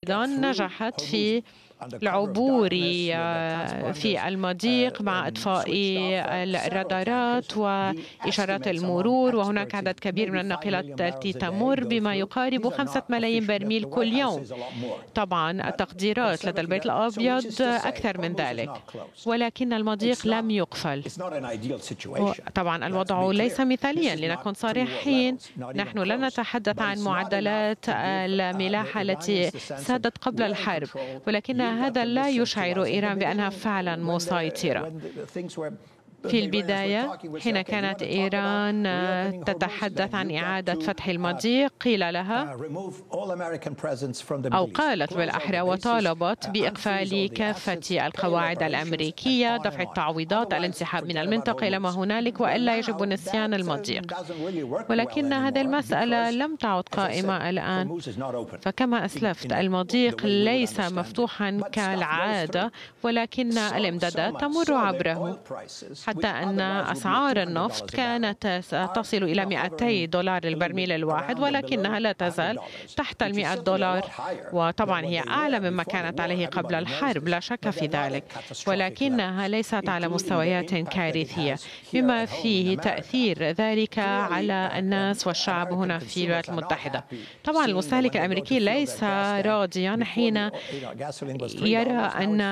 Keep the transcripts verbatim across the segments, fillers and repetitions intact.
أيضا نجحت في العبور في المضيق مع إطفاء الرادارات وإشارات المرور، وهناك عدد كبير من الناقلات التي تمر بما يقارب خمسة ملايين برميل كل يوم. طبعا التقديرات لدى البيت الأبيض أكثر من ذلك، ولكن المضيق لم يقفل. طبعا الوضع ليس مثاليا، لنكن صريحين، نحن لا نتحدث عن معدلات الملاحة التي سادت قبل الحرب، ولكن هذا لا يشعر إيران بأنها فعلا مسيطرة. في البداية حين كانت إيران تتحدث عن إعادة فتح المضيق قيل لها أو قالت بالأحرى وطالبت بإقفال كافة القواعد الأمريكية، دفع التعويضات، الانسحاب من المنطقة إلى ما هنالك، وإلا يجب نسيان المضيق. ولكن هذه المسألة لم تعد قائمة الآن، فكما أسلفت المضيق ليس مفتوحا كالعادة، ولكن الإمدادات تمر عبره، حتى أن أسعار النفط كانت تصل إلى مئتي دولار البرميل الواحد، ولكنها لا تزال تحت المئة دولار، وطبعا هي أعلى مما كانت عليه قبل الحرب، لا شك في ذلك، ولكنها ليست على مستويات كارثية، بما فيه تأثير ذلك على الناس والشعب هنا في الولايات المتحدة. طبعا المستهلك الأمريكي ليس راضيا حين يرى أن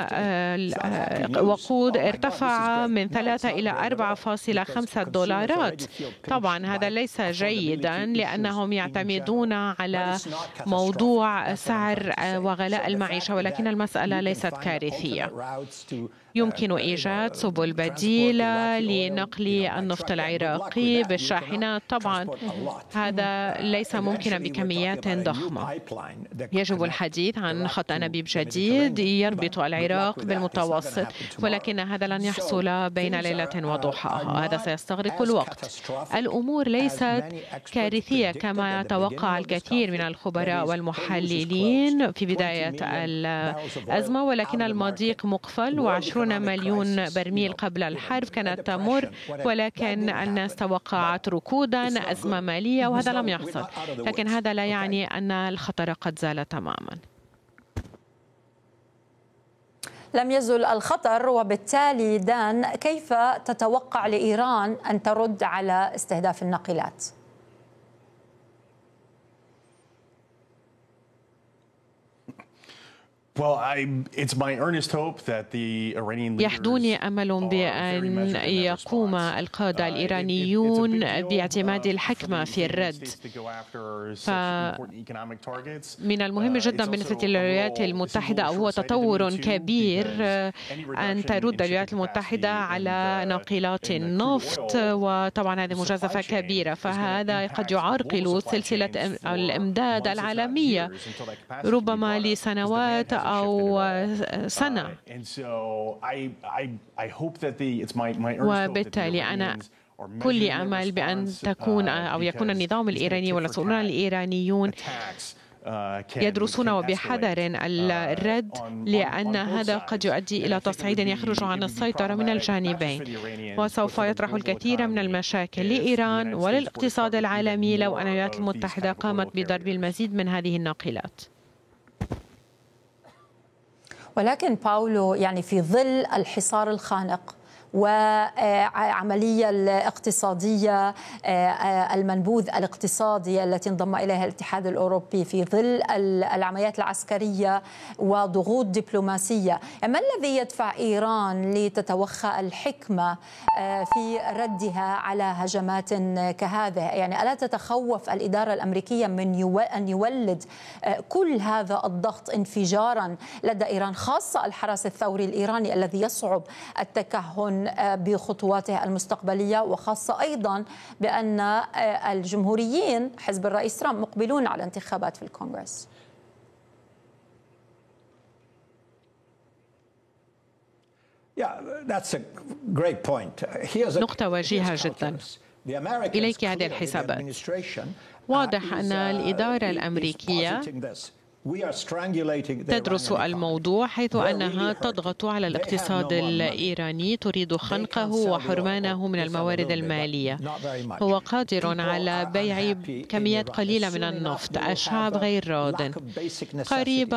الوقود ارتفع من ثلاثة إلى أربعة فاصلة خمسة دولارات. طبعا هذا ليس جيدا، لأنهم يعتمدون على موضوع سعر وغلاء المعيشة، ولكن المسألة ليست كارثية. يمكن إيجاد سبل بديلة لنقل النفط العراقي بالشاحنات. طبعا هذا ليس ممكنا بكميات ضخمة. يجب الحديث عن خط أنابيب جديد يربط العراق بالمتوسط، ولكن هذا لن يحصل بين ليلة وضحاها، هذا سيستغرق الوقت. الأمور ليست كارثية كما توقع الكثير من الخبراء والمحللين في بداية الأزمة، ولكن المضيق مقفل، وعشرون مليون برميل قبل الحرب كانت تمر، ولكن الناس توقعت ركودا، أزمة مالية، وهذا لم يحصل. لكن هذا لا يعني أن الخطر قد زال تماما. لم يزل الخطر، وبالتالي دان كيف تتوقع لإيران أن ترد على استهداف الناقلات؟ يحدوني أمل بأن يقوم القادة الإيرانيون باعتماد الحكمة في الرد. من المهم جدا بالنسبة للولايات المتحدة، أو هو تطور كبير، أن ترد الولايات المتحدة على ناقلات النفط، وطبعا هذه مجازفة كبيرة، فهذا قد يعرقل سلسلة الإمداد العالمية ربما لسنوات أو سنة. وبالتالي أنا كل أمل بأن تكون أو يكون النظام الإيراني والمسؤولون الإيرانيون يدرسون وبحذر الرد، لأن هذا قد يؤدي إلى تصعيد يخرج عن السيطرة من الجانبين، وسوف يطرح الكثير من المشاكل لإيران وللاقتصاد العالمي لو أن الولايات المتحدة قامت بضرب المزيد من هذه الناقلات. ولكن باولو، يعني في ظل الحصار الخانق والعملية الاقتصادية، المنبوذ الاقتصادي التي انضم إليها الاتحاد الأوروبي، في ظل العمليات العسكرية وضغوط دبلوماسية، ما الذي يدفع إيران لتتوخى الحكمة في ردها على هجمات كهذه؟ يعني ألا تتخوف الإدارة الأمريكية من أن يولد كل هذا الضغط انفجارا لدى إيران، خاصة الحرس الثوري الإيراني الذي يصعب التكهن بخطواته المستقبلية، وخاصة أيضا بأن الجمهوريين حزب الرئيس ترامب مقبلون على انتخابات في الكونغرس؟ نقطة وجيهة جدا. إليك هذه الحسابات. واضح أن الإدارة الأمريكية تدرس الموضوع، حيث أنها تضغط على الاقتصاد الإيراني، تريد خنقه وحرمانه من الموارد المالية. هو قادر على بيع كميات قليلة من النفط، الشعب غير راضٍ. قريبا